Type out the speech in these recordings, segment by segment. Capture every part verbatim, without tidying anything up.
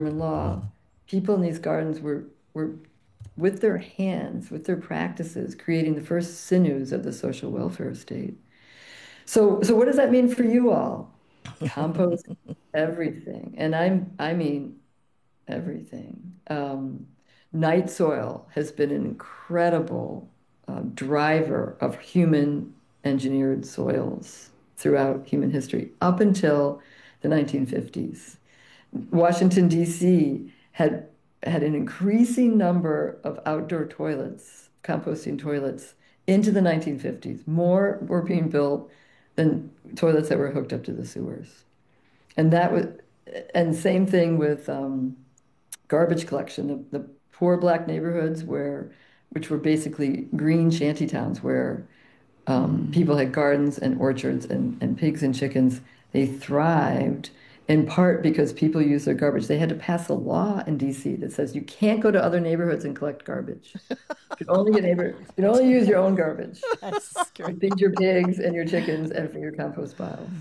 law, people in these gardens were were with their hands, with their practices, creating the first sinews of the social welfare state. So, so what does that mean for you all? Compost everything, and I'm I mean everything. Um, night soil has been an incredible uh, driver of human engineered soils throughout human history up until the nineteen fifties. Washington, D C had had an increasing number of outdoor toilets, composting toilets, into the nineteen fifties. More were being built than toilets that were hooked up to the sewers. And that was, and same thing with um, garbage collection. The, the poor black neighborhoods where, which were basically green shanty towns where um, people had gardens and orchards and, and pigs and chickens. They thrived in part because people used their garbage. They had to pass a law in D C that says you can't go to other neighborhoods and collect garbage. You can only get neighbor, you can only use your own garbage That's to great. feed your pigs and your chickens and for your compost piles.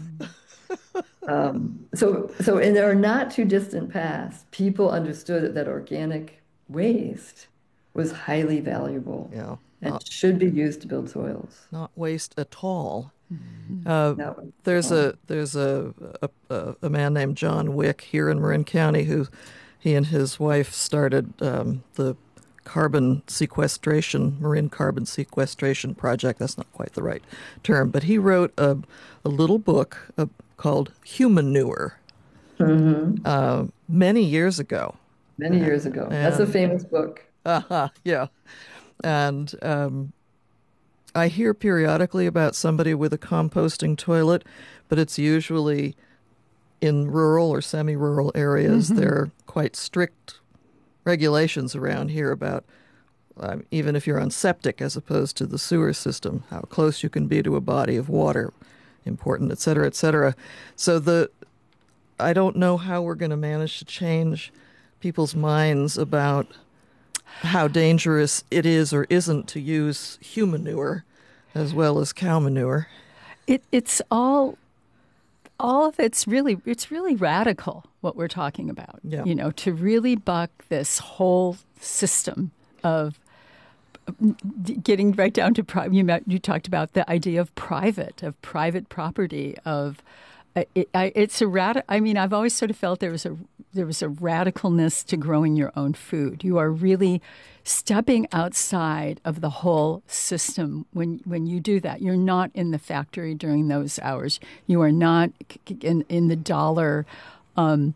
Um, so, so in our not too distant past, people understood that, that organic waste was highly valuable Yeah, and not should be used to build soils. not waste at all. Mhm. Uh, That was, there's um, a there's a, a a a man named John Wick here in Marin County who he and his wife started um, the carbon sequestration, marine carbon sequestration project. That's not quite the right term, but he wrote a, a little book uh, called Humanure mhm, uh, many years ago. many years ago. That's a And famous book. uh yeah, and um, I hear periodically about somebody with a composting toilet, but it's usually in rural or semi-rural areas. Mhm. There are quite strict regulations around here about um, even if you're on septic as opposed to the sewer system, how close you can be to a body of water, important, et cetera, et cetera. So the I don't know how we're going to manage to change people's minds about how dangerous it is or isn't to use human manure as well as cow manure. It it's all all of it's really it's really radical what we're talking about. Yeah. You know, to really buck this whole system of d- getting right down to pri- you met, you talked about the idea of private of private property of uh, it, I, it's a rad. I mean, I've always sort of felt there was a there was a radicalness to growing your own food. You are really stepping outside of the whole system when when you do that. You're not in the factory during those hours. You are not in in the dollar. Um,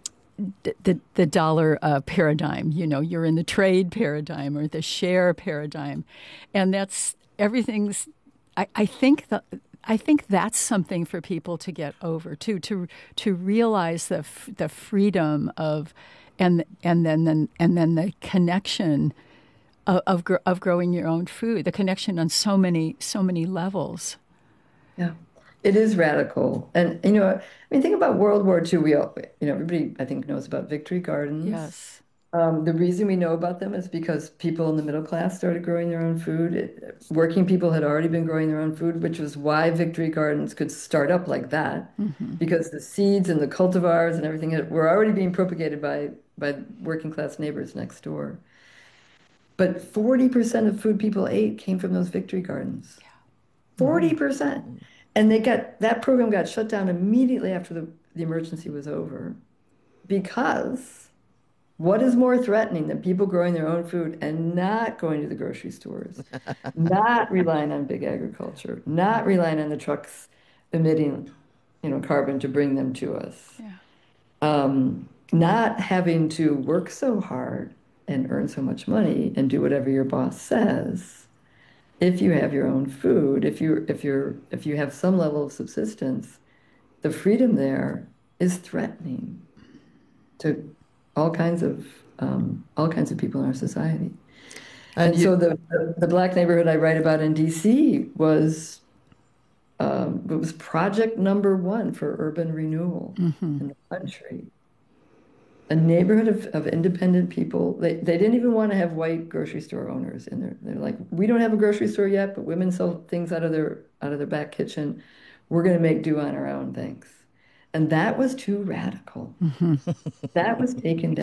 the the dollar uh, paradigm. You know, you're in the trade paradigm or the share paradigm, and that's everything's. I, I think that I think that's something for people to get over too. To to realize the the freedom of, and and then then and then the connection of of, of growing your own food. The connection on so many so many levels. Yeah, it is radical. And, you know, I mean, think about World War Two. We all, you know, everybody, I think, knows about Victory Gardens. Yes. Um, the reason we know about them is because people in the middle class started growing their own food. It, working people had already been growing their own food, which was why Victory Gardens could start up like that, Mm-hmm. because the seeds and the cultivars and everything had, were already being propagated by by working class neighbors next door. But forty percent of food people ate came from those Victory Gardens. Mm-hmm. forty percent. And they got that program got shut down immediately after the, the emergency was over because what is more threatening than people growing their own food and not going to the grocery stores, not relying on big agriculture, not relying on the trucks emitting, you know, carbon to bring them to us, Yeah. um, not having to work so hard and earn so much money and do whatever your boss says. If you have your own food, if you if you're if you have some level of subsistence, the freedom there is threatening to all kinds of um, all kinds of people in our society. And And you, so the the, the black neighborhood I write about in D C was um, it was project number one for urban renewal Mm-hmm. in the country. A neighborhood of, of independent people. They, they didn't even want to have white grocery store owners in there. They're like, we don't have a grocery store yet, but women sell things out of their out of their back kitchen. We're going to make do on our own, thanks. And that was too radical. That was taken down.